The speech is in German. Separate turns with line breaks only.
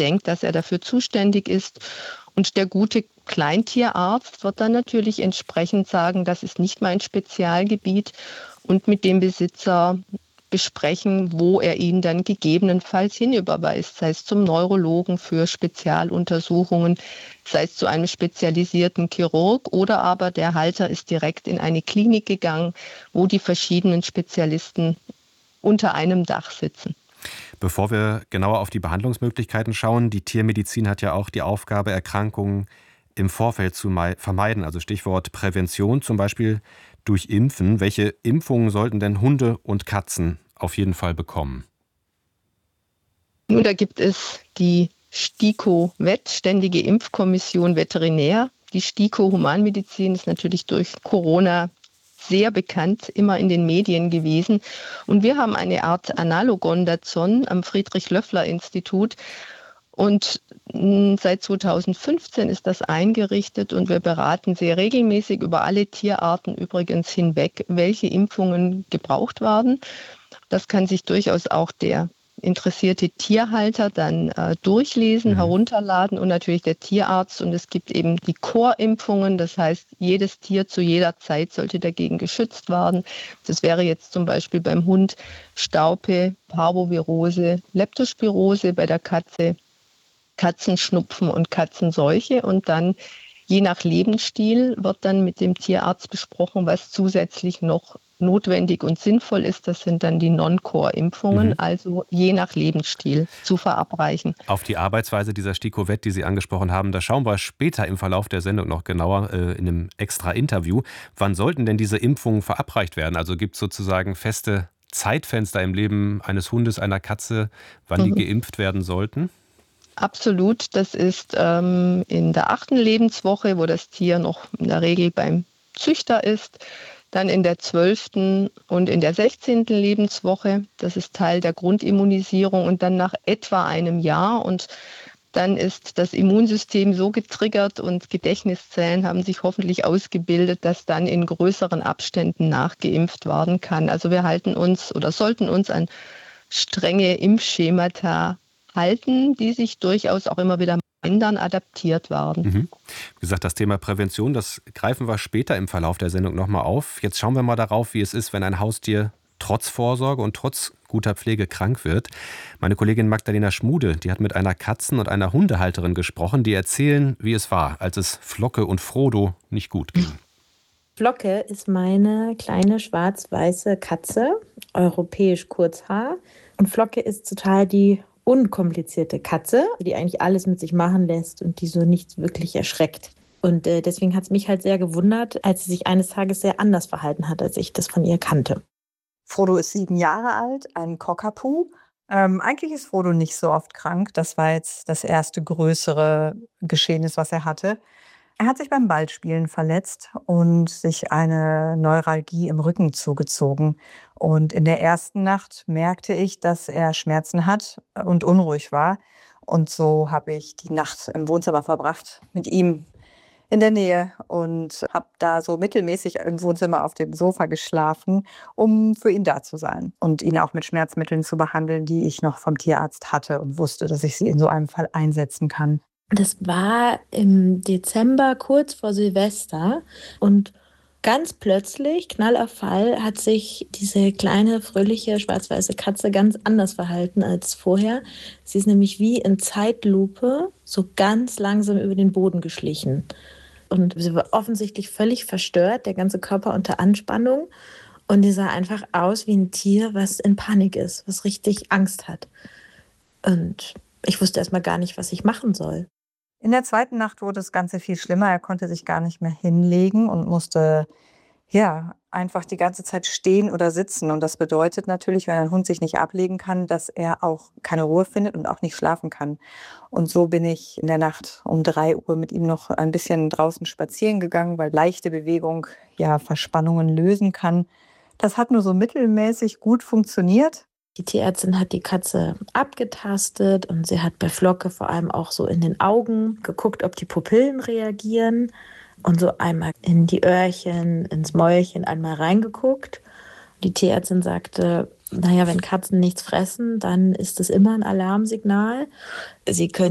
denkt, dass er dafür zuständig ist. Und der gute Kleintierarzt wird dann natürlich entsprechend sagen, das ist nicht mein Spezialgebiet und mit dem Besitzer besprechen, wo er ihn dann gegebenenfalls hinüberweist, sei es zum Neurologen für Spezialuntersuchungen, sei es zu einem spezialisierten Chirurg oder aber der Halter ist direkt in eine Klinik gegangen, wo die verschiedenen Spezialisten unter einem Dach sitzen.
Bevor wir genauer auf die Behandlungsmöglichkeiten schauen, die Tiermedizin hat ja auch die Aufgabe, Erkrankungen im Vorfeld zu vermeiden. Also Stichwort Prävention, zum Beispiel durch Impfen. Welche Impfungen sollten denn Hunde und Katzen auf jeden Fall bekommen?
Nun, da gibt es die STIKO-Vet, Ständige Impfkommission Veterinär. Die STIKO Humanmedizin ist natürlich durch Corona sehr bekannt, immer in den Medien gewesen. Und wir haben eine Art Analogon dazu am Friedrich-Löffler-Institut. Und seit 2015 ist das eingerichtet und wir beraten sehr regelmäßig über alle Tierarten übrigens hinweg, welche Impfungen gebraucht werden. Das kann sich durchaus auch der interessierte Tierhalter dann durchlesen, herunterladen und natürlich der Tierarzt. Und es gibt eben die Core-Impfungen, das heißt, jedes Tier zu jeder Zeit sollte dagegen geschützt werden. Das wäre jetzt zum Beispiel beim Hund Staupe, Parvovirose, Leptospirose, bei der Katze Katzenschnupfen und Katzenseuche. Und dann je nach Lebensstil wird dann mit dem Tierarzt besprochen, was zusätzlich noch notwendig und sinnvoll ist. Das sind dann die Non-Core-Impfungen, also je nach Lebensstil zu verabreichen.
Auf die Arbeitsweise dieser STIKO-Vet, die Sie angesprochen haben, da schauen wir später im Verlauf der Sendung noch genauer in einem extra Interview. Wann sollten denn diese Impfungen verabreicht werden? Also gibt es sozusagen feste Zeitfenster im Leben eines Hundes, einer Katze, wann die geimpft werden sollten?
Absolut. Das ist in der 8. Lebenswoche, wo das Tier noch in der Regel beim Züchter ist. Dann in der 12. und in der 16. Lebenswoche. Das ist Teil der Grundimmunisierung. Und dann nach etwa einem Jahr. Und dann ist das Immunsystem so getriggert und Gedächtniszellen haben sich hoffentlich ausgebildet, dass dann in größeren Abständen nachgeimpft werden kann. Also wir halten uns oder sollten uns an strenge Impfschemata halten, die sich durchaus auch immer wieder ändern, adaptiert werden.
Wie gesagt, das Thema Prävention, das greifen wir später im Verlauf der Sendung nochmal auf. Jetzt schauen wir mal darauf, wie es ist, wenn ein Haustier trotz Vorsorge und trotz guter Pflege krank wird. Meine Kollegin Magdalena Schmude, die hat mit einer Katzen- und einer Hundehalterin gesprochen, die erzählen, wie es war, als es Flocke und Frodo nicht gut ging.
Flocke ist meine kleine schwarz-weiße Katze, europäisch Kurzhaar. Und Flocke ist total die unkomplizierte Katze, die eigentlich alles mit sich machen lässt und die so nicht wirklich erschreckt. Und deswegen hat es mich halt sehr gewundert, als sie sich eines Tages sehr anders verhalten hat, als ich das von ihr kannte.
Frodo ist 7 Jahre alt, ein Cockapoo. Eigentlich ist Frodo nicht so oft krank. Das war jetzt das erste größere Geschehnis, was er hatte. Er hat sich beim Ballspielen verletzt und sich eine Neuralgie im Rücken zugezogen. Und in der ersten Nacht merkte ich, dass er Schmerzen hat und unruhig war. Und so habe ich die Nacht im Wohnzimmer verbracht mit ihm in der Nähe und habe da so mittelmäßig im Wohnzimmer auf dem Sofa geschlafen, um für ihn da zu sein und ihn auch mit Schmerzmitteln zu behandeln, die ich noch vom Tierarzt hatte und wusste, dass ich sie in so einem Fall einsetzen kann.
Das war im Dezember, kurz vor Silvester. Und ganz plötzlich, Knall auf Fall, hat sich diese kleine, fröhliche, schwarz-weiße Katze ganz anders verhalten als vorher. Sie ist nämlich wie in Zeitlupe so ganz langsam über den Boden geschlichen. Und sie war offensichtlich völlig verstört, der ganze Körper unter Anspannung. Und die sah einfach aus wie ein Tier, was in Panik ist, was richtig Angst hat. Und ich wusste erstmal gar nicht, was ich machen soll.
In der zweiten Nacht wurde das Ganze viel schlimmer. Er konnte sich gar nicht mehr hinlegen und musste einfach die ganze Zeit stehen oder sitzen. Und das bedeutet natürlich, wenn ein Hund sich nicht ablegen kann, dass er auch keine Ruhe findet und auch nicht schlafen kann. Und so bin ich in der Nacht um 3 Uhr mit ihm noch ein bisschen draußen spazieren gegangen, weil leichte Bewegung Verspannungen lösen kann. Das hat nur so mittelmäßig gut funktioniert.
Die Tierärztin hat die Katze abgetastet und sie hat bei Flocke vor allem auch so in den Augen geguckt, ob die Pupillen reagieren und so einmal in die Öhrchen, ins Mäulchen einmal reingeguckt. Die Tierärztin sagte, wenn Katzen nichts fressen, dann ist es immer ein Alarmsignal. Sie können